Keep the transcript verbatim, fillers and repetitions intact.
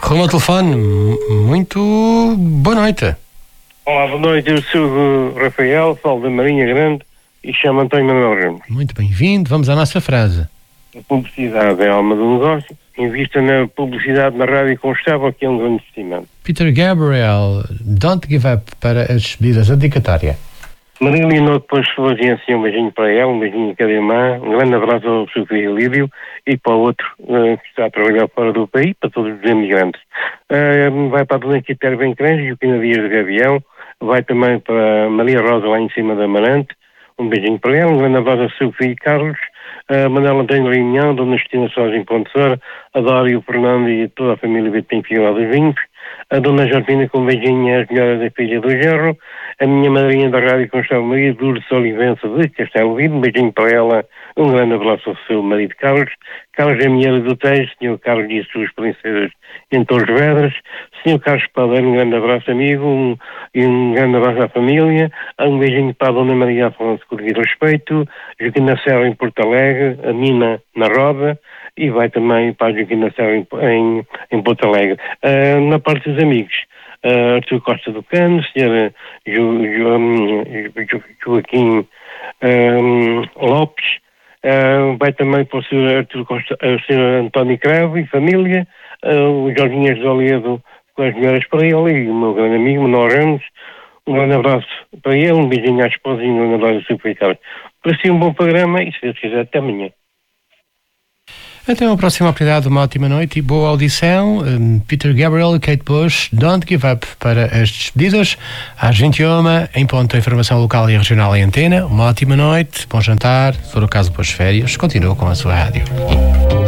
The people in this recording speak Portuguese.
Como ao telefone, m- muito boa noite. Olá, boa noite. Eu sou o Rafael, falo da Marinha Grande e chamo António Manuel Ramos. Muito bem-vindo, vamos à nossa frase. A publicidade é a alma do negócio. Invista na publicidade na rádio constável, que é um grande investimento. Peter Gabriel, Don't Give Up para as despedidas, a dedicatória. Maria Leonor depois falou assim, um beijinho para ela, um beijinho a cada irmã, um grande abraço ao seu filho Lídio e para o outro uh, que está a trabalhar fora do país, para todos os imigrantes. Uh, vai para a Dona Quitéria Bencrães e o Pina Dias de Gavião, vai também para Maria Rosa lá em cima da Amarante, um beijinho para ela, um grande abraço ao seu filho Carlos, a Manuela António Reunião, Dona Justina Soares em Pontessora, a Dora e o Fernando e toda a família Betim Figueiredo dos Vinhos, a Dona Jorgina com um beijinho às melhoras da filha do genro, a minha madrinha da rádio Constância Maria Lourdes Olivença de Castelo Vivo, um beijinho para ela, um grande abraço ao seu marido Carlos, Carlos Amiela do Tejo, senhor Carlos e as suas princesas em Torres Vedras, senhor Carlos Padeiro, um grande abraço amigo, um, e um grande abraço à família, um beijinho para a Dona Maria Afonso com devido respeito, Joaquim Serra em Porto Alegre, a Nina na Roda, e vai também para a Joaquim Serra em, em, em Porto Alegre. Uh, na parte dos amigos, uh, Artur Costa do Cano, senhora jo, jo, jo, Joaquim um, Lopes, uh, vai também para o senhor Artur Costa, o senhor António Cravo e família, uh, o Jorginho de Oledo com as melhores para ele, e o meu grande amigo, Manuel Ramos, um grande abraço para ele, um beijinho à esposa e um grande abraço ao seu filho Carlos. Para si um bom programa e se Deus quiser, até amanhã. Até uma próxima oportunidade, uma ótima noite e boa audição. Um, Peter Gabriel e Kate Bush, Don't Give Up para as despedidas. Às vinte e uma, em ponto, a informação local e regional em antena. Uma ótima noite, bom jantar, se for o caso, boas férias. Continua com a sua rádio.